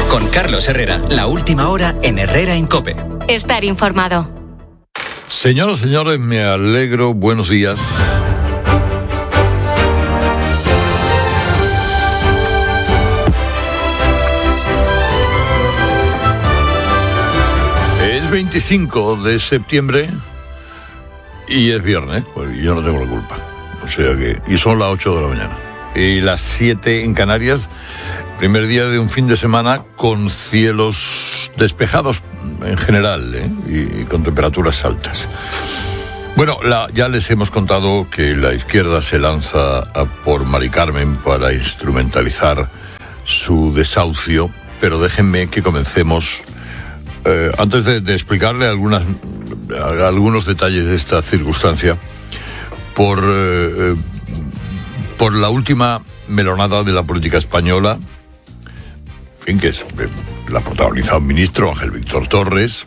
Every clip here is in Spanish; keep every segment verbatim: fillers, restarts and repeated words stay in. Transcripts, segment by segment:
Con Carlos Herrera, la última hora en Herrera en COPE. Estar informado. Señoras y señores, me alegro. Buenos días. Es veinticinco de septiembre y es viernes, pues yo no tengo la culpa. O sea que, y son las ocho de la mañana. Y las siete en Canarias, primer día de un fin de semana con cielos despejados en general, ¿eh? y, y con temperaturas altas. Bueno, la, ya les hemos contado que la izquierda se lanza a por Mari Carmen para instrumentalizar su desahucio, pero déjenme que comencemos, eh, antes de, de explicarle algunas, algunos detalles de esta circunstancia, por... Eh, por la última melonada de la política española, en fin, que es, la protagonizado un ministro, Ángel Víctor Torres,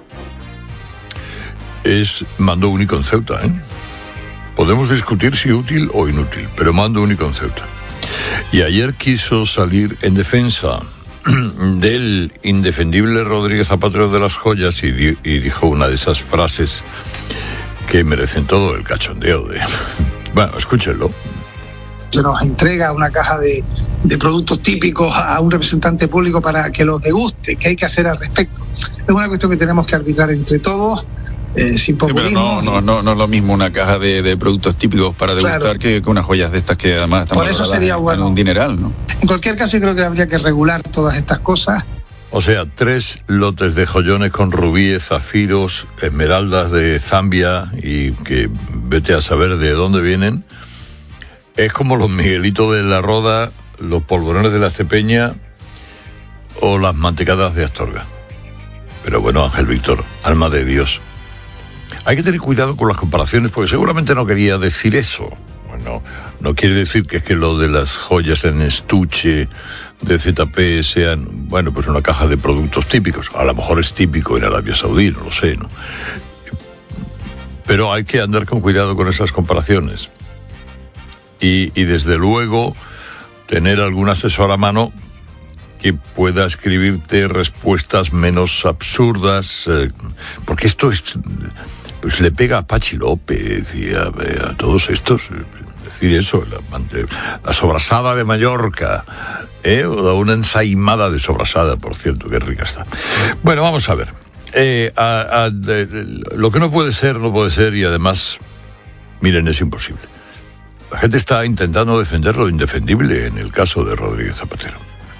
es mando único en Ceuta, ¿eh? Podemos discutir si útil o inútil, pero mando único en Ceuta. Y ayer quiso salir en defensa del indefendible Rodríguez Zapatero de las Joyas y, di- y dijo una de esas frases que merecen todo el cachondeo de... Bueno, escúchenlo. Se nos entrega una caja de, de productos típicos a un representante público para que los deguste. ¿Qué hay que hacer al respecto? Es una cuestión que tenemos que arbitrar entre todos, eh, sin populismo. Sí, pero no, no, no, no es lo mismo una caja de, de productos típicos para degustar, claro, que, que unas joyas de estas que además están por eso sería en, bueno. en un dineral, ¿no? En cualquier caso, yo creo que habría que regular todas estas cosas. O sea, tres lotes de joyones con rubíes, zafiros, esmeraldas de Zambia y que vete a saber de dónde vienen. Es como los Miguelitos de la Roda, los polvorones de la Cepeña o las mantecadas de Astorga. Pero bueno, Ángel Víctor, alma de Dios. Hay que tener cuidado con las comparaciones porque seguramente no quería decir eso. Bueno, no quiere decir que es que lo de las joyas en estuche de Z P sean, bueno, pues una caja de productos típicos. A lo mejor es típico en Arabia Saudí, no lo sé, ¿no? Pero hay que andar con cuidado con esas comparaciones. Y, y desde luego tener algún asesor a mano que pueda escribirte respuestas menos absurdas, eh, porque esto es, pues le pega a Pachi López y a, a todos estos, decir eso, la, la sobrasada de Mallorca, ¿eh? O una ensaimada de sobrasada, por cierto, qué rica está. Bueno, vamos a ver, eh, a, a, de, de, lo que no puede ser, no puede ser, y además, miren, es imposible. La gente está intentando defender lo indefendible en el caso de Rodríguez Zapatero.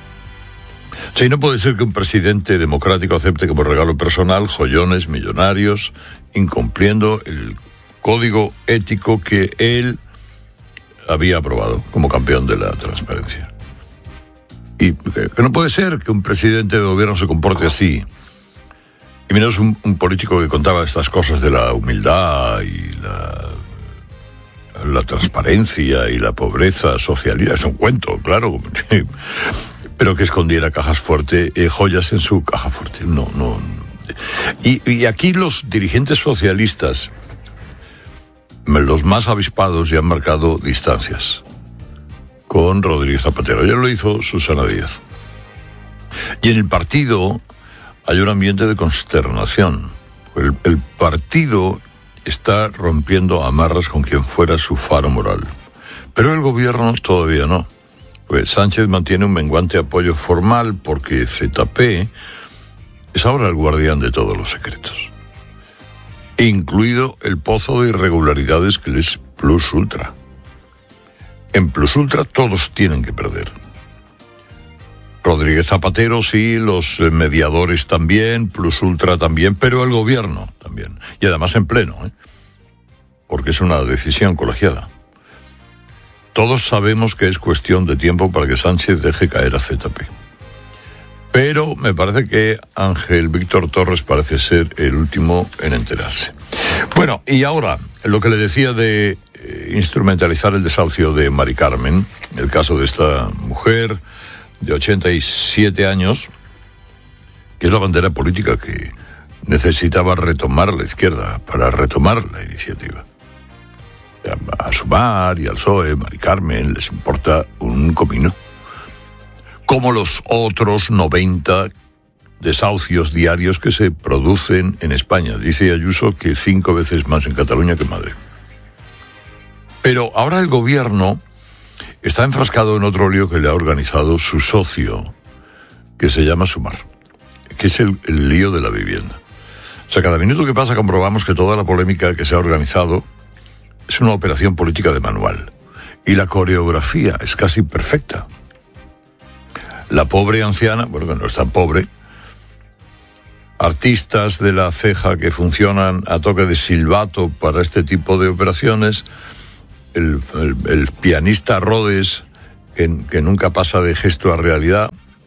Sí, no puede ser que un presidente democrático acepte como regalo personal joyones millonarios, incumpliendo el código ético que él había aprobado como campeón de la transparencia. Y que no puede ser que un presidente de gobierno se comporte así. Y menos un, un político que contaba estas cosas de la humildad y la... la transparencia y la pobreza social, es un cuento, claro, pero que escondiera cajas fuertes, eh, joyas en su caja fuerte, no, no. Y, y aquí los dirigentes socialistas, los más avispados, ya han marcado distancias con Rodríguez Zapatero. Ya lo hizo Susana Díaz. Y en el partido hay un ambiente de consternación. El, el partido está rompiendo amarras con quien fuera su faro moral. Pero el gobierno todavía no. Pues Sánchez mantiene un menguante apoyo formal porque Z P es ahora el guardián de todos los secretos. Incluido el pozo de irregularidades que es Plus Ultra. En Plus Ultra todos tienen que perder. Rodríguez Zapatero sí, los mediadores también, Plus Ultra también, pero el gobierno también. Y además en pleno, ¿eh? Porque es una decisión colegiada. Todos sabemos que es cuestión de tiempo para que Sánchez deje caer a Z P. Pero me parece que Ángel Víctor Torres parece ser el último en enterarse. Bueno, y ahora, lo que le decía de eh, instrumentalizar el desahucio de Mari Carmen, el caso de esta mujer de ochenta y siete años, que es la bandera política que necesitaba retomar la izquierda para retomar la iniciativa. A Sumar y al P S O E, Mari Carmen, les importa un comino. Como los otros noventa desahucios diarios que se producen en España. Dice Ayuso que cinco veces más en Cataluña que en Madrid. Pero ahora el gobierno está enfrascado en otro lío que le ha organizado su socio, que se llama Sumar, que es el, el lío de la vivienda. O sea, cada minuto que pasa comprobamos que toda la polémica que se ha organizado es una operación política de manual. Y la coreografía es casi perfecta. La pobre anciana, bueno, que no es tan pobre, artistas de la ceja que funcionan a toque de silbato para este tipo de operaciones, el, el, el pianista Rhodes, que, que nunca pasa de gesto a realidad,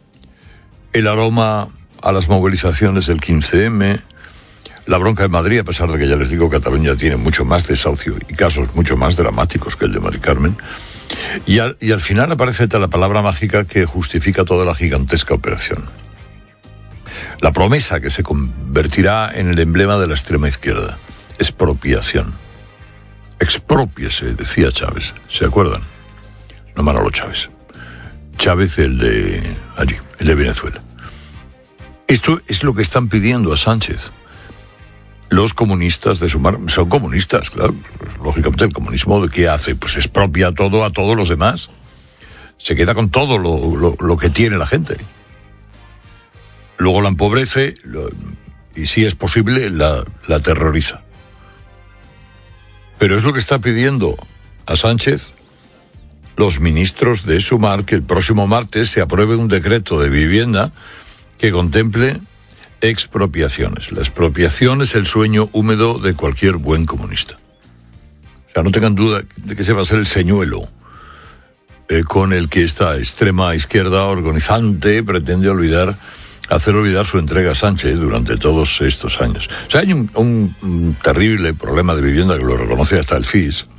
el aroma a las movilizaciones del quince eme, la bronca de Madrid, a pesar de que ya les digo que Cataluña tiene mucho más desahucio y casos mucho más dramáticos que el de Mari Carmen, y al, y al final aparece la palabra mágica que justifica toda la gigantesca operación. La promesa que se convertirá en el emblema de la extrema izquierda: expropiación. Exprópiese, decía Chávez, ¿se acuerdan? No Manolo Chávez. Chávez, el de allí, el de Venezuela. Esto es lo que están pidiendo a Sánchez. Los comunistas de Sumar son comunistas, claro. Pues, lógicamente, el comunismo, ¿de qué hace? Pues expropia todo a todos los demás. Se queda con todo lo, lo, lo que tiene la gente. Luego la empobrece lo, y, si es posible, la, la terroriza. Pero es lo que está pidiendo a Sánchez los ministros de Sumar, que el próximo martes se apruebe un decreto de vivienda que contemple expropiaciones. La expropiación es el sueño húmedo de cualquier buen comunista. O sea, no tengan duda de que ese va a ser el señuelo eh, con el que esta extrema izquierda organizante pretende olvidar, hacer olvidar su entrega a Sánchez durante todos estos años. O sea, hay un, un, un terrible problema de vivienda que lo reconoce hasta el F I S.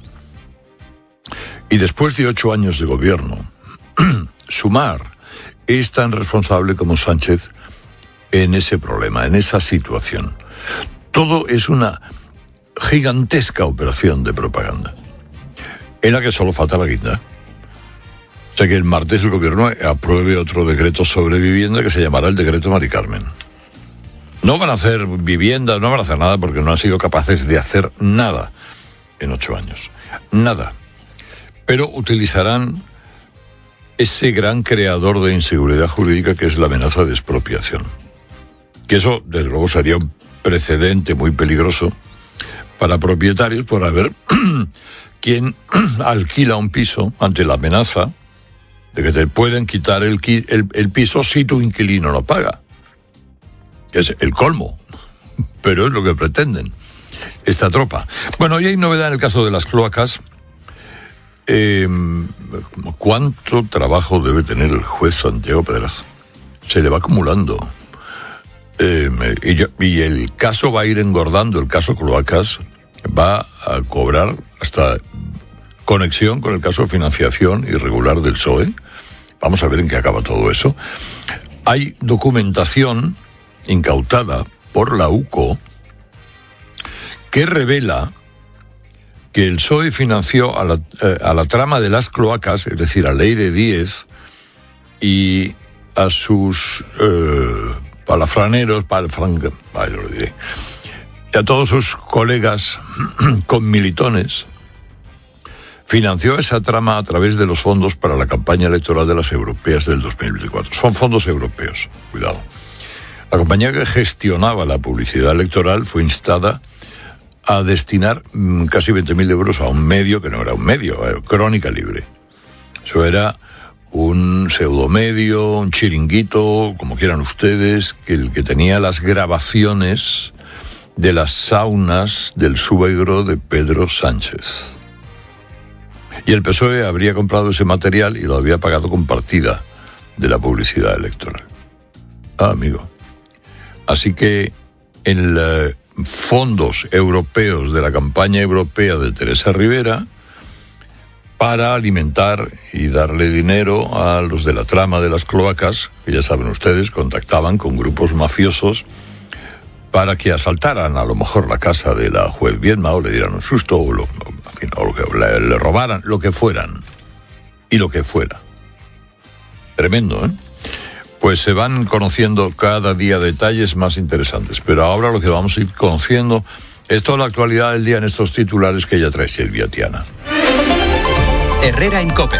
Y después de ocho años de gobierno, Sumar es tan responsable como Sánchez en ese problema, en esa situación. Todo es una gigantesca operación de propaganda, en la que solo falta la guinda. O sea, que el martes el gobierno apruebe otro decreto sobre vivienda que se llamará el decreto Mari Carmen. No van a hacer vivienda, no van a hacer nada porque no han sido capaces de hacer nada en ocho años. Nada. Pero utilizarán ese gran creador de inseguridad jurídica que es la amenaza de expropiación. Que eso, desde luego, sería un precedente muy peligroso para propietarios por haber quien alquila un piso ante la amenaza de que te pueden quitar el, el, el piso si tu inquilino no paga. Es el colmo, pero es lo que pretenden esta tropa. Bueno, y hay novedad en el caso de las cloacas. Eh, ¿Cuánto trabajo debe tener el juez Santiago Pedraza? Se le va acumulando. Eh, y, y el caso va a ir engordando, el caso cloacas va a cobrar hasta conexión con el caso de financiación irregular del P S O E. Vamos a ver en qué acaba todo eso. Hay documentación incautada por la U C O que revela que el P S O E financió a la, eh, a la trama de las cloacas, es decir, a Leire Díez y a sus eh, palafraneros, palafran, vaya, lo diré, y a todos sus colegas conmilitones. Financió esa trama a través de los fondos para la campaña electoral de las europeas del dos mil veinticuatro. Son fondos europeos, cuidado. La compañía que gestionaba la publicidad electoral fue instada a destinar mmm, casi veinte mil euros a un medio que no era un medio, era Crónica Libre. Eso era un pseudomedio, un chiringuito, como quieran ustedes, que el que tenía las grabaciones de las saunas del suegro de Pedro Sánchez. Y el P S O E habría comprado ese material y lo había pagado con partida de la publicidad electoral. Ah, amigo. Así que en eh, fondos europeos de la campaña europea de Teresa Rivera, para alimentar y darle dinero a los de la trama de las cloacas, que ya saben ustedes, contactaban con grupos mafiosos para que asaltaran a lo mejor la casa de la juez Viedma, o le dieran un susto, o, lo, en fin, o lo que, le, le robaran, lo que fueran, y lo que fuera. Tremendo, ¿eh? Pues se van conociendo cada día detalles más interesantes. Pero ahora lo que vamos a ir conociendo es toda la actualidad del día en estos titulares que ya trae Silvia Tiana. Herrera en COPE.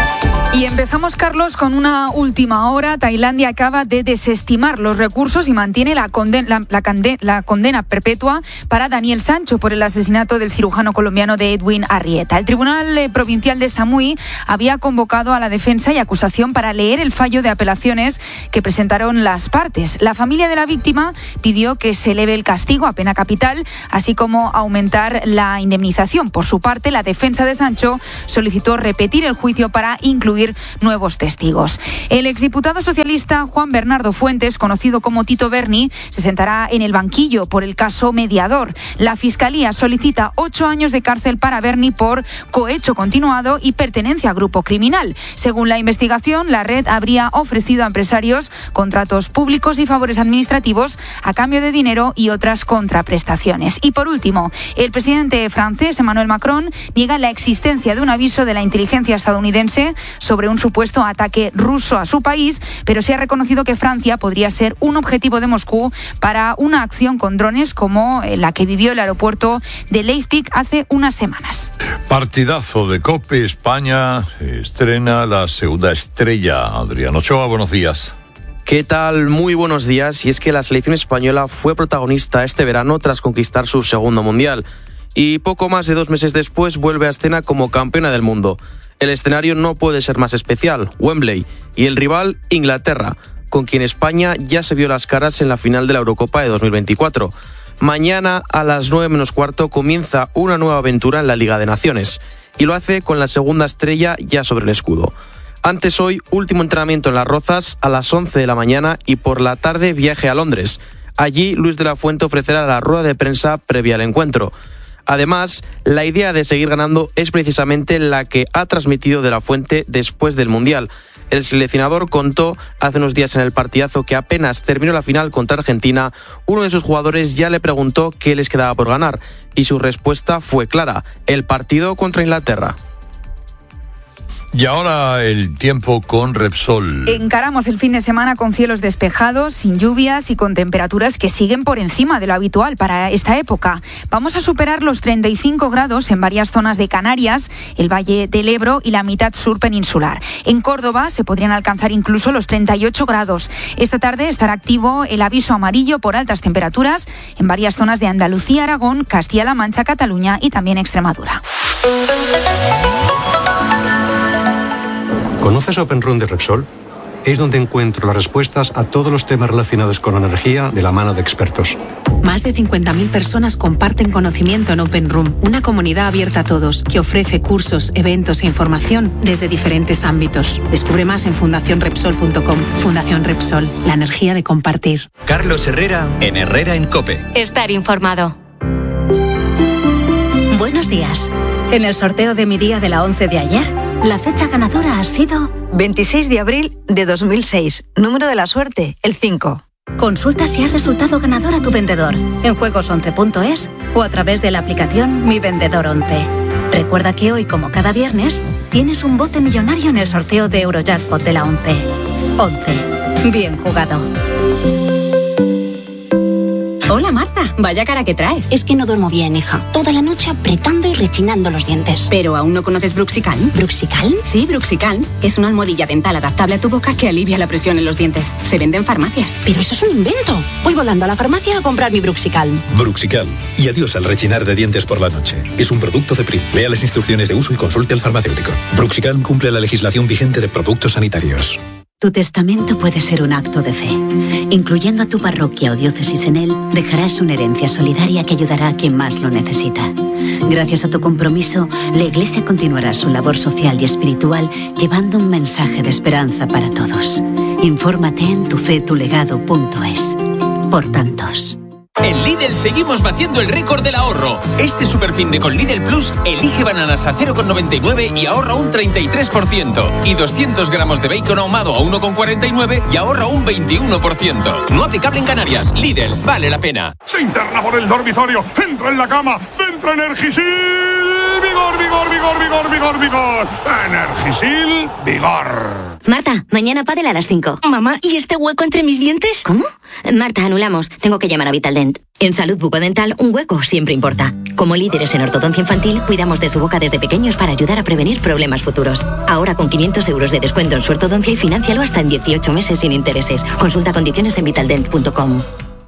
Y empezamos, Carlos, con una última hora. Tailandia acaba de desestimar los recursos y mantiene la condena, la, la, cande, la condena perpetua para Daniel Sancho por el asesinato del cirujano colombiano de Edwin Arrieta. El Tribunal eh, Provincial de Samui había convocado a la defensa y acusación para leer el fallo de apelaciones que presentaron las partes. La familia de la víctima pidió que se eleve el castigo a pena capital, así como aumentar la indemnización. Por su parte, la defensa de Sancho solicitó repetir el juicio para incluir nuevos testigos. El exdiputado socialista Juan Bernardo Fuentes, conocido como Tito Berni, se sentará en el banquillo por el caso Mediador. La Fiscalía solicita ocho años de cárcel para Berni por cohecho continuado y pertenencia a grupo criminal. Según la investigación, la red habría ofrecido a empresarios contratos públicos y favores administrativos a cambio de dinero y otras contraprestaciones. Y por último, el presidente francés Emmanuel Macron niega la existencia de un aviso de la inteligencia estadounidense sobre un supuesto ataque ruso a su país, pero sí ha reconocido que Francia podría ser un objetivo de Moscú para una acción con drones como la que vivió el aeropuerto de Leipzig hace unas semanas. Partidazo de COPE. España estrena la segunda estrella. Adrián Ochoa, buenos días. ¿Qué tal? Muy buenos días. Y es que la selección española fue protagonista este verano tras conquistar su segundo mundial. Y poco más de dos meses después vuelve a escena como campeona del mundo. El escenario no puede ser más especial, Wembley, y el rival, Inglaterra, con quien España ya se vio las caras en la final de la Eurocopa de dos mil veinticuatro. Mañana, a las nueve menos cuarto, comienza una nueva aventura en la Liga de Naciones, y lo hace con la segunda estrella ya sobre el escudo. Antes hoy, último entrenamiento en Las Rozas a las once de la mañana y por la tarde viaje a Londres. Allí, Luis de la Fuente ofrecerá la rueda de prensa previa al encuentro. Además, la idea de seguir ganando es precisamente la que ha transmitido de la Fuente después del Mundial. El seleccionador contó hace unos días en el partidazo que apenas terminó la final contra Argentina, uno de sus jugadores ya le preguntó qué les quedaba por ganar y su respuesta fue clara: el partido contra Inglaterra. Y ahora el tiempo con Repsol. Encaramos el fin de semana con cielos despejados, sin lluvias y con temperaturas que siguen por encima de lo habitual para esta época. Vamos a superar los treinta y cinco grados en varias zonas de Canarias, el Valle del Ebro y la mitad sur peninsular. En Córdoba se podrían alcanzar incluso los treinta y ocho grados. Esta tarde estará activo el aviso amarillo por altas temperaturas en varias zonas de Andalucía, Aragón, Castilla-La Mancha, Cataluña y también Extremadura. ¿Conoces Open Room de Repsol? Es donde encuentro las respuestas a todos los temas relacionados con energía de la mano de expertos. Más de cincuenta mil personas comparten conocimiento en Open Room, una comunidad abierta a todos que ofrece cursos, eventos e información desde diferentes ámbitos. Descubre más en fundación repsol punto com. Fundación Repsol, la energía de compartir. Carlos Herrera en Herrera en COPE. Estar informado. Buenos días. En el sorteo de mi día de la once de ayer, la fecha ganadora ha sido veintiséis de abril de dos mil seis. Número de la suerte, el cinco. Consulta si has resultado ganador a tu vendedor en juegos once punto es o a través de la aplicación Mi Vendedor once. Recuerda que hoy, como cada viernes, tienes un bote millonario en el sorteo de Eurojackpot de la once. once. Bien jugado. Hola Marta, vaya cara que traes. Es que no duermo bien, hija. Toda la noche apretando y rechinando los dientes. ¿Pero aún no conoces Bruxicalm? ¿Bruxicalm? Sí, Bruxicalm. Es una almohadilla dental adaptable a tu boca que alivia la presión en los dientes. Se vende en farmacias. Pero eso es un invento. Voy volando a la farmacia a comprar mi Bruxicalm. Bruxicalm. Y adiós al rechinar de dientes por la noche. Es un producto de Prim. Lea las instrucciones de uso y consulte al farmacéutico. Bruxicalm cumple la legislación vigente de productos sanitarios. Tu testamento puede ser un acto de fe. Incluyendo a tu parroquia o diócesis en él, dejarás una herencia solidaria que ayudará a quien más lo necesita. Gracias a tu compromiso, la Iglesia continuará su labor social y espiritual llevando un mensaje de esperanza para todos. Infórmate en tufetulegado punto es. Por tantos. En Lidl seguimos batiendo el récord del ahorro. Este superfin de con Lidl Plus elige bananas a cero coma noventa y nueve y ahorra un treinta y tres por ciento. Y doscientos gramos de bacon ahumado a uno coma cuarenta y nueve y ahorra un veintiuno por ciento. No aplicable en Canarias. Lidl, vale la pena. Se interna por el dormitorio, entra en la cama, centra Energisil. Vigor, vigor, vigor, vigor, vigor, vigor. Energisil, vigor. Marta, mañana pádel a las cinco. Mamá, ¿y este hueco entre mis dientes? ¿Cómo? Marta, anulamos. Tengo que llamar a Vitaldent. En salud bucodental, un hueco siempre importa. Como líderes en ortodoncia infantil, cuidamos de su boca desde pequeños para ayudar a prevenir problemas futuros. Ahora con quinientos euros de descuento en su ortodoncia y financialo hasta en dieciocho meses sin intereses. Consulta condiciones en vitaldent punto com.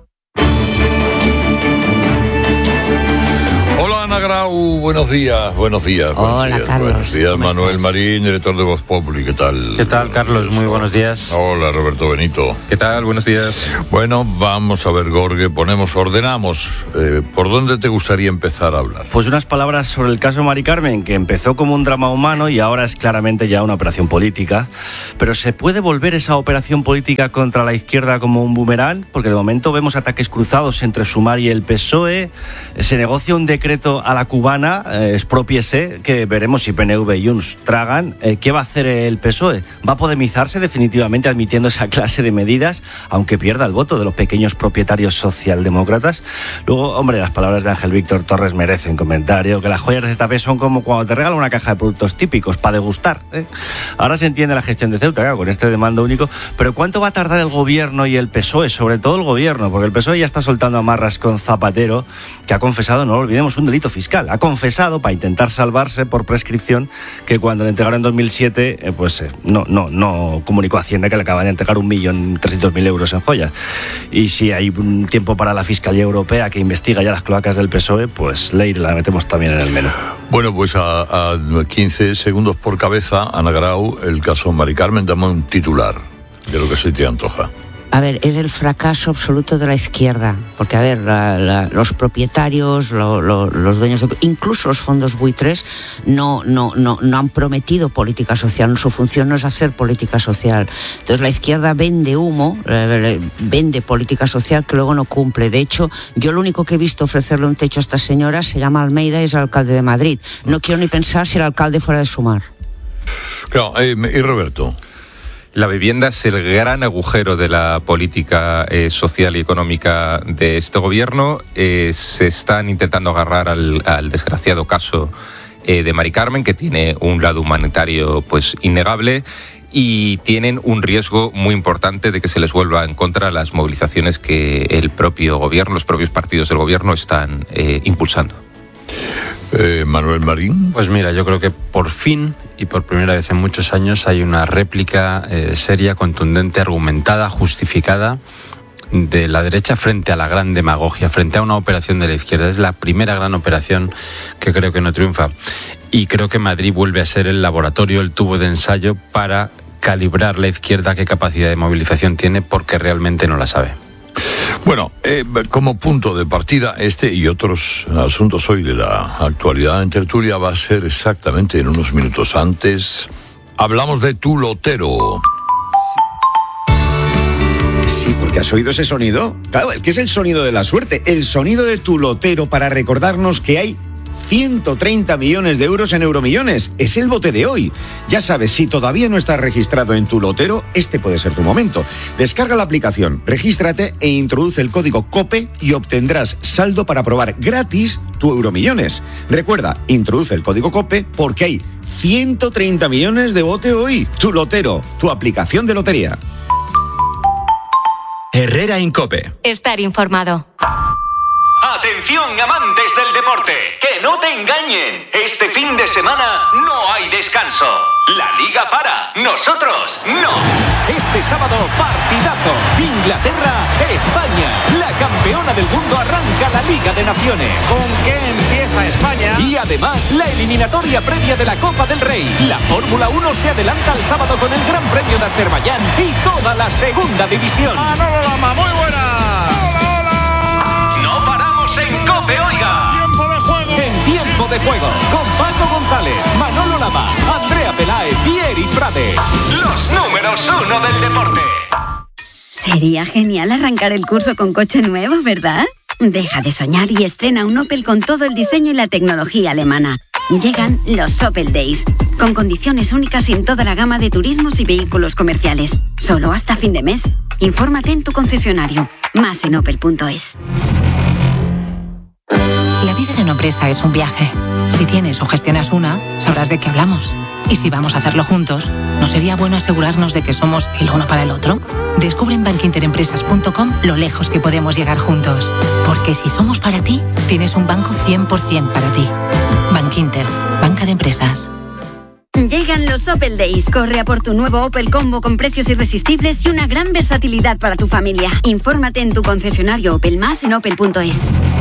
Hola Ana Grau, buenos días, buenos días. Buenos Hola días, Carlos. Buenos días, Manuel estás? Marín, director de Voz Populi, ¿qué tal? ¿Qué tal, Carlos? Muy buenos días. Hola Roberto Benito. ¿Qué tal? Buenos días. Bueno, vamos a ver, Gorge, ponemos, ordenamos. Eh, ¿Por dónde te gustaría empezar a hablar? Pues unas palabras sobre el caso Mari Carmen, que empezó como un drama humano y ahora es claramente ya una operación política. Pero ¿se puede volver esa operación política contra la izquierda como un boomerang? Porque de momento vemos ataques cruzados entre Sumar y el P S O E. Se negocia un decreto a la cubana, eh, expropiese, que veremos si P N V y Junts tragan. Eh, ¿Qué va a hacer el P S O E? ¿Va a podemizarse definitivamente admitiendo esa clase de medidas, aunque pierda el voto de los pequeños propietarios socialdemócratas? Luego, hombre, las palabras de Ángel Víctor Torres merecen comentario, que las joyas de Zeta P son como cuando te regalan una caja de productos típicos para degustar, ¿eh? Ahora se entiende la gestión de Ceuta, claro, con este demando único, pero ¿cuánto va a tardar el gobierno y el P S O E? Sobre todo el gobierno, porque el P S O E ya está soltando amarras con Zapatero, que ha confesado, no lo olvidemos, un delito fiscal. Ha confesado, para intentar salvarse por prescripción, que cuando le entregaron en dos mil siete, eh, pues eh, no, no, no comunicó a Hacienda que le acaban de entregar un millón trescientos mil euros en joyas. Y si hay un tiempo para la Fiscalía Europea que investiga ya las cloacas del P S O E, pues ley la metemos también en el menú. Bueno, pues a, a quince segundos por cabeza, Ana Grau, el caso Mari Carmen, dame un titular de lo que se te antoja. A ver, es el fracaso absoluto de la izquierda, porque a ver, la, la, los propietarios, lo, lo, los dueños, de, incluso los fondos buitres, no, no, no, no han prometido política social. Su función no es hacer política social. Entonces la izquierda vende humo, eh, vende política social que luego no cumple. De hecho, yo lo único que he visto ofrecerle un techo a esta señora se llama Almeida y es el alcalde de Madrid. No quiero ni pensar si el alcalde fuera de Sumar. Claro, eh, y Roberto. La vivienda es el gran agujero de la política eh, social y económica de este gobierno. Eh, se están intentando agarrar al, al desgraciado caso eh, de Mari Carmen, que tiene un lado humanitario pues innegable, y tienen un riesgo muy importante de que se les vuelva en contra las movilizaciones que el propio gobierno, los propios partidos del gobierno están eh, impulsando. Eh, Manuel Marín. Pues mira, yo creo que por fin y por primera vez en muchos años hay una réplica eh, seria, contundente, argumentada, justificada de la derecha frente a la gran demagogia, frente a una operación de la izquierda. Es la primera gran operación que creo que no triunfa. Y creo que Madrid vuelve a ser el laboratorio, el tubo de ensayo para calibrar la izquierda qué capacidad de movilización tiene, porque realmente no la sabe. Bueno, eh, como punto de partida, este y otros asuntos hoy de la actualidad en tertulia va a ser exactamente en unos minutos. Antes, hablamos de tu lotero. Sí, porque has oído ese sonido. Claro, es que es el sonido de la suerte, el sonido de tu lotero para recordarnos que hay ciento treinta millones de euros en Euromillones. Es el bote de hoy. Ya sabes, si todavía no estás registrado en tu lotero, este puede ser tu momento. Descarga la aplicación, regístrate e introduce el código COPE y obtendrás saldo para probar gratis tu Euromillones. Recuerda, introduce el código COPE porque hay ciento treinta millones de bote hoy. Tu lotero, tu aplicación de lotería. Herrera en COPE. Estar informado. Atención, amantes del deporte, que no te engañen. Este fin de semana no hay descanso. La liga para, nosotros no. Este sábado, partidazo. Inglaterra-España. La campeona del mundo arranca la Liga de Naciones. ¿Con qué empieza España? Y además, la eliminatoria previa de la Copa del Rey. La Fórmula uno se adelanta al sábado con el Gran Premio de Azerbaiyán y toda la segunda división. Manolo Lama, muy buena. En COPE, oiga. Tiempo de juego. En tiempo de juego. Con Paco González, Manolo Lama, Andrea Peláez, Pieri Prade. Los números uno del deporte. Sería genial arrancar el curso con coche nuevo, ¿verdad? Deja de soñar y estrena un Opel con todo el diseño y la tecnología alemana. Llegan los Opel Days, con condiciones únicas en toda la gama de turismos y vehículos comerciales. Solo hasta fin de mes. Infórmate en tu concesionario. Más en opel punto es. La vida de una empresa es un viaje. Si tienes o gestionas una, sabrás de qué hablamos. Y si vamos a hacerlo juntos, ¿no sería bueno asegurarnos de que somos el uno para el otro? Descubre en bank inter empresas punto com lo lejos que podemos llegar juntos. Porque si somos para ti, tienes un banco cien por ciento para ti. Bankinter, banca de empresas. Llegan los Opel Days. Corre a por tu nuevo Opel Combo con precios irresistibles y una gran versatilidad para tu familia. Infórmate en tu concesionario Opel Más en opel punto es.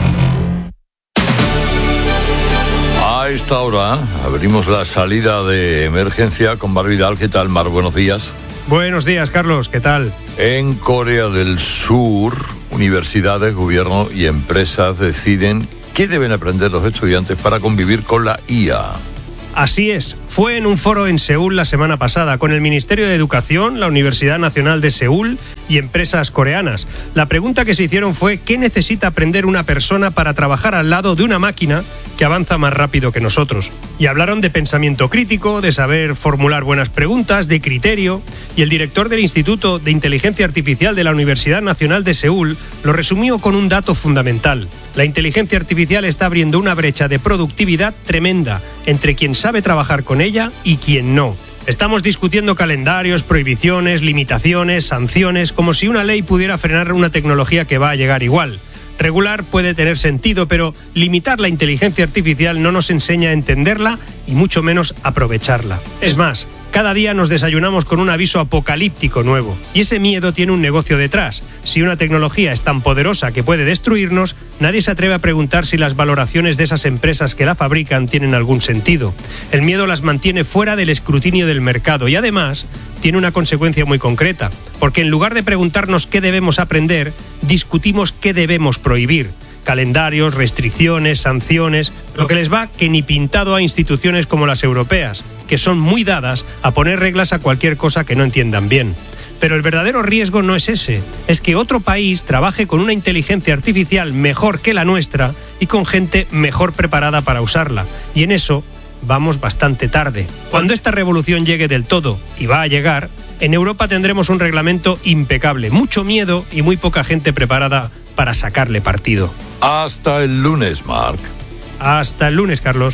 A esta hora abrimos la salida de emergencia con Mar Vidal. ¿Qué tal, Mar? Buenos días. Buenos días, Carlos. ¿Qué tal? En Corea del Sur, universidades, gobierno y empresas deciden qué deben aprender los estudiantes para convivir con la I A. Así es. Fue en un foro en Seúl la semana pasada con el Ministerio de Educación, la Universidad Nacional de Seúl y empresas coreanas. La pregunta que se hicieron fue ¿qué necesita aprender una persona para trabajar al lado de una máquina que avanza más rápido que nosotros? Y hablaron de pensamiento crítico, de saber formular buenas preguntas, de criterio, y el director del Instituto de Inteligencia Artificial de la Universidad Nacional de Seúl lo resumió con un dato fundamental. La inteligencia artificial está abriendo una brecha de productividad tremenda entre quien sabe trabajar con ella y quien no. Estamos discutiendo calendarios, prohibiciones, limitaciones, sanciones, como si una ley pudiera frenar una tecnología que va a llegar igual. Regular puede tener sentido, pero limitar la inteligencia artificial no nos enseña a entenderla y mucho menos aprovecharla. Es más, cada día nos desayunamos con un aviso apocalíptico nuevo, y ese miedo tiene un negocio detrás. Si una tecnología es tan poderosa que puede destruirnos, nadie se atreve a preguntar si las valoraciones de esas empresas que la fabrican tienen algún sentido. El miedo las mantiene fuera del escrutinio del mercado y además tiene una consecuencia muy concreta, porque en lugar de preguntarnos qué debemos aprender, discutimos qué debemos prohibir. Calendarios, restricciones, sanciones, lo que les va que ni pintado a instituciones como las europeas, que son muy dadas a poner reglas a cualquier cosa que no entiendan bien. Pero el verdadero riesgo no es ese, es que otro país trabaje con una inteligencia artificial mejor que la nuestra y con gente mejor preparada para usarla. Y en eso vamos bastante tarde. Cuando esta revolución llegue del todo, y va a llegar, en Europa tendremos un reglamento impecable, mucho miedo y muy poca gente preparada para sacarle partido. Hasta el lunes, Marc. Hasta el lunes, Carlos.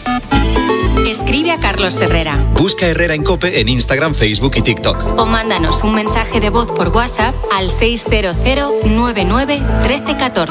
Escribe a Carlos Herrera. Busca Herrera en COPE en Instagram, Facebook y TikTok. O mándanos un mensaje de voz por WhatsApp al seis cero cero nueve nueve uno tres uno cuatro.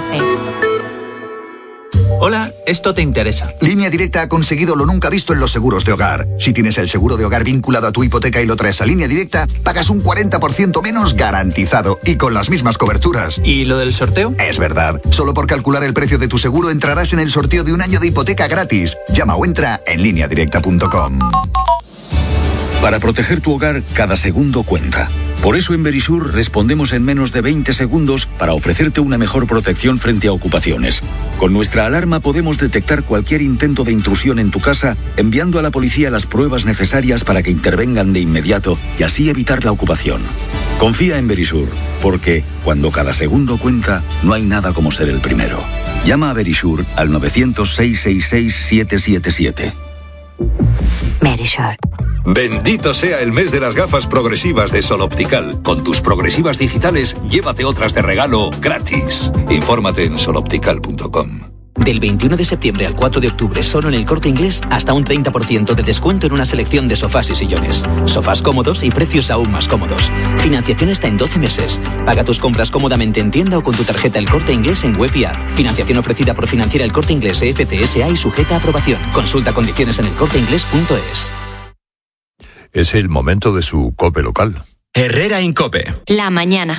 Hola, esto te interesa. Línea Directa ha conseguido lo nunca visto en los seguros de hogar. Si tienes el seguro de hogar vinculado a tu hipoteca y lo traes a Línea Directa, pagas un cuarenta por ciento menos garantizado y con las mismas coberturas. ¿Y lo del sorteo? Es verdad. Solo por calcular el precio de tu seguro entrarás en el sorteo de un año de hipoteca gratis. Llama o entra en línea directa punto com. Para proteger tu hogar, cada segundo cuenta. Por eso en Verisur respondemos en menos de veinte segundos para ofrecerte una mejor protección frente a ocupaciones. Con nuestra alarma podemos detectar cualquier intento de intrusión en tu casa, enviando a la policía las pruebas necesarias para que intervengan de inmediato y así evitar la ocupación. Confía en Verisur, porque cuando cada segundo cuenta, no hay nada como ser el primero. Llama a Verisur al nueve cero cero, seis seis seis, siete siete siete. Verisur. Bendito sea el mes de las gafas progresivas de Sol Optical. Con tus progresivas digitales, llévate otras de regalo gratis. Infórmate en sol optical punto com. Del veintiuno de septiembre al cuatro de octubre, solo en El Corte Inglés, hasta un treinta por ciento de descuento en una selección de sofás y sillones. Sofás cómodos y precios aún más cómodos. Financiación hasta en doce meses. Paga tus compras cómodamente en tienda o con tu tarjeta El Corte Inglés en web y app. Financiación ofrecida por Financiera El Corte Inglés E F C S A y sujeta a aprobación. Consulta condiciones en el corte inglés punto es. Es el momento de su COPE local. Herrera en COPE. La mañana.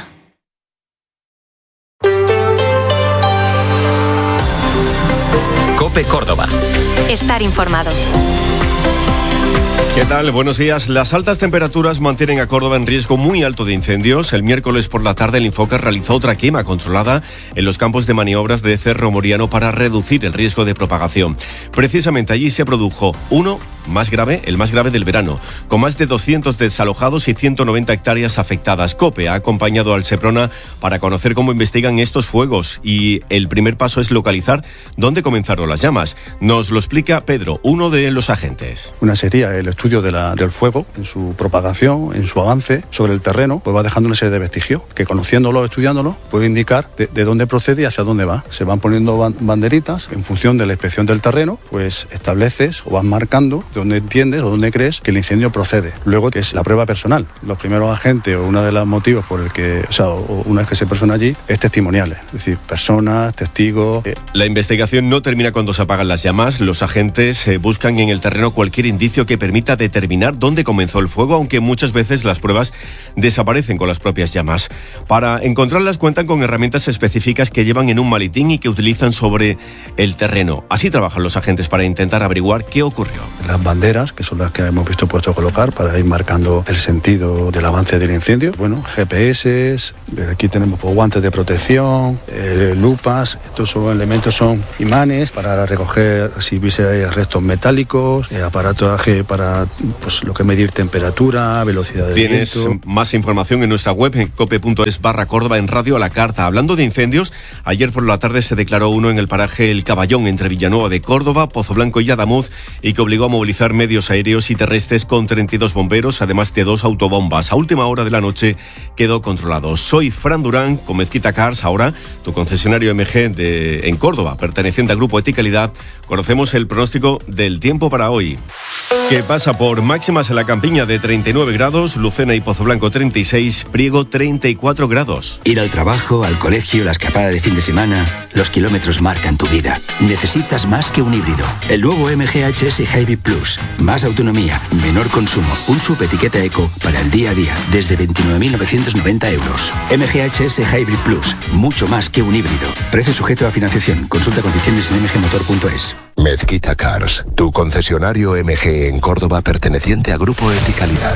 COPE Córdoba. Estar informados. ¿Qué tal? Buenos días. Las altas temperaturas mantienen a Córdoba en riesgo muy alto de incendios. El miércoles por la tarde el Infoca realizó otra quema controlada en los campos de maniobras de Cerro Moriano para reducir el riesgo de propagación. Precisamente allí se produjo uno más grave, el más grave del verano, con más de doscientos desalojados y ciento noventa hectáreas afectadas. COPE ha acompañado al Seprona para conocer cómo investigan estos fuegos y el primer paso es localizar dónde comenzaron las llamas. Nos lo explica Pedro, uno de los agentes. Una serie, el estudio estudio de la, del fuego, en su propagación, en su avance sobre el terreno, pues va dejando una serie de vestigios que, conociéndolo, estudiándolo, puede indicar de, de dónde procede y hacia dónde va. Se van poniendo ban- banderitas en función de la inspección del terreno, pues estableces o vas marcando de dónde entiendes o dónde crees que el incendio procede. Luego, que es la prueba personal. Los primeros agentes o uno de los motivos por el que, o sea, o una vez que se persona allí, es testimoniales, es decir, personas, testigos. Eh. La investigación no termina cuando se apagan las llamas. Los agentes eh, buscan en el terreno cualquier indicio que permita determinar dónde comenzó el fuego, aunque muchas veces las pruebas desaparecen con las propias llamas. Para encontrarlas cuentan con herramientas específicas que llevan en un maletín y que utilizan sobre el terreno. Así trabajan los agentes para intentar averiguar qué ocurrió. Las banderas, que son las que hemos visto puesto a colocar para ir marcando el sentido del avance del incendio. Bueno, G P S, aquí tenemos pues, guantes de protección, eh, lupas. Estos son elementos, son imanes para recoger si hubiese restos metálicos, eh, aparataje para pues, lo que es medir temperatura, velocidad del Tienes viento. más información en nuestra web en cope punto es barra Córdoba en Radio a la Carta. Hablando de incendios, ayer por la tarde se declaró uno en el paraje El Caballón, entre Villanueva de Córdoba, Pozo Blanco y Adamuz, y que obligó a movilizar medios aéreos y terrestres con treinta y dos bomberos, además de dos autobombas. A última hora de la noche quedó controlado. Soy Fran Durán con Mezquita Cars, ahora tu concesionario M G de, en Córdoba, perteneciente al Grupo Eticalidad. Conocemos el pronóstico del tiempo para hoy, que pasa por máximas en la Campiña de treinta y nueve grados, Lucena y Pozo Blanco treinta y seis, Priego treinta y cuatro grados. Ir al trabajo, al colegio, la escapada de fin de semana, los kilómetros marcan tu vida. Necesitas más que un híbrido. El nuevo M G H S Hybrid Plus. Más autonomía, menor consumo, un subetiqueta eco para el día a día, desde veintinueve mil novecientos noventa euros. M G H S Hybrid Plus, mucho más que un híbrido. Precio sujeto a financiación. Consulta condiciones en m g motor punto es. Mezquita Cars, tu concesionario M G en Córdoba perteneciente a Grupo Eticalidad.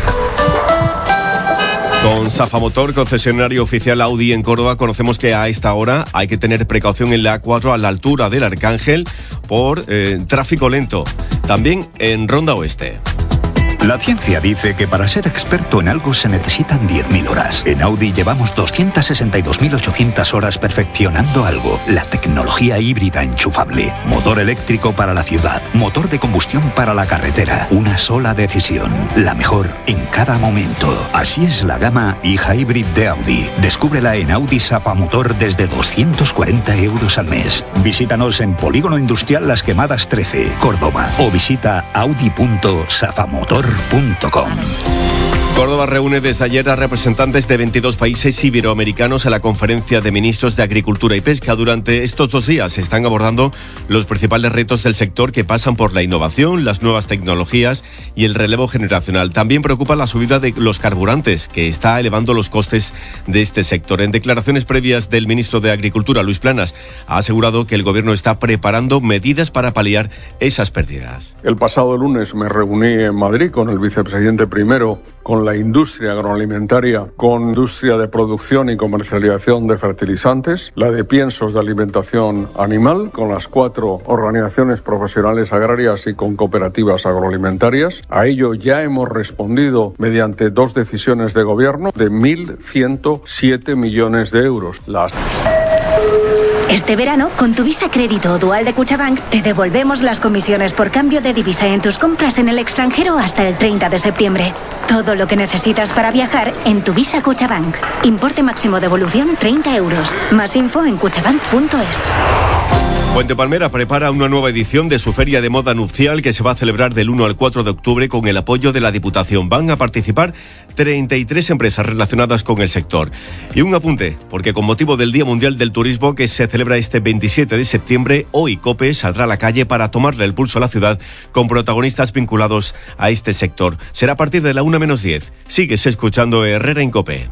Con Safa Motor, concesionario oficial Audi en Córdoba, conocemos que a esta hora hay que tener precaución en la A cuatro a la altura del Arcángel por eh, tráfico lento. También en Ronda Oeste. La ciencia dice que para ser experto en algo se necesitan diez mil horas. En Audi llevamos doscientas sesenta y dos mil ochocientas horas perfeccionando algo. La tecnología híbrida enchufable. Motor eléctrico para la ciudad. Motor de combustión para la carretera. Una sola decisión. La mejor en cada momento. Así es la gama e-Hybrid de Audi. Descúbrela en Audi Safa Motor desde doscientos cuarenta euros al mes. Visítanos en Polígono Industrial Las Quemadas trece, Córdoba. O visita audi punto safamotor punto com. Córdoba reúne desde ayer a representantes de veintidós países iberoamericanos a la Conferencia de Ministros de Agricultura y Pesca. Durante estos dos días se están abordando los principales retos del sector que pasan por la innovación, las nuevas tecnologías y el relevo generacional. También preocupa la subida de los carburantes, que está elevando los costes de este sector. En declaraciones previas del ministro de Agricultura, Luis Planas, ha asegurado que el gobierno está preparando medidas para paliar esas pérdidas. El pasado lunes me reuní en Madrid con el vicepresidente primero, con la industria agroalimentaria, con industria de producción y comercialización de fertilizantes, la de piensos de alimentación animal, con las cuatro organizaciones profesionales agrarias y con cooperativas agroalimentarias. A ello ya hemos respondido mediante dos decisiones de gobierno de mil ciento siete millones de euros. Las... Este verano, con tu Visa Crédito o Dual de Cuchabank, te devolvemos las comisiones por cambio de divisa en tus compras en el extranjero hasta el treinta de septiembre. Todo lo que necesitas para viajar en tu Visa Cuchabank. Importe máximo devolución treinta euros. Más info en cuchabank punto es. Puente Palmera prepara una nueva edición de su feria de moda nupcial que se va a celebrar del uno al cuatro de octubre con el apoyo de la Diputación. Van a participar treinta y tres empresas relacionadas con el sector. Y un apunte, porque con motivo del Día Mundial del Turismo que se celebra este veintisiete de septiembre, hoy COPE saldrá a la calle para tomarle el pulso a la ciudad con protagonistas vinculados a este sector. Será a partir de la una menos diez. Sigues escuchando Herrera en COPE.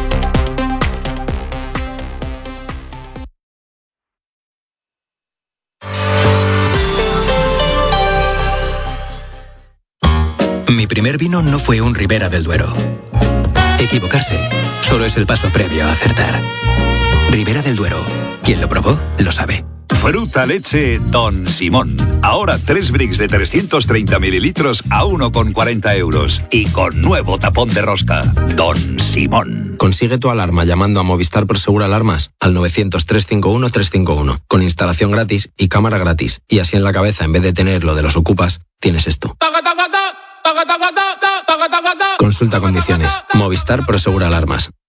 Mi primer vino no fue un Ribera del Duero. Equivocarse solo es el paso previo a acertar. Ribera del Duero. Quien lo probó, lo sabe. Fruta leche Don Simón. Ahora tres bricks de trescientos treinta mililitros a uno con cuarenta euros. Y con nuevo tapón de rosca. Don Simón. Consigue tu alarma llamando a Movistar Prosegur Alarmas al novecientos, trescientos cincuenta y uno, trescientos cincuenta y uno. Con instalación gratis y cámara gratis. Y así en la cabeza, en vez de tener lo de los ocupas, tienes esto. Consulta condiciones. Movistar Prosegura Alarmas.